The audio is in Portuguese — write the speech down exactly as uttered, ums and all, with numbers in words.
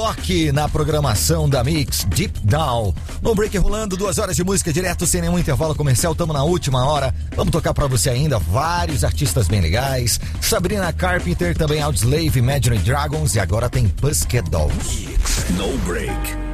rock na programação da Mix, Deep Down. No break rolando, duas horas de música direto, sem nenhum intervalo comercial. Tamo na última hora. Vamos tocar pra você ainda vários artistas bem legais. Sabrina Carpenter, também Audioslave, Imagine Dragons e agora tem Pussycat Dolls. No break.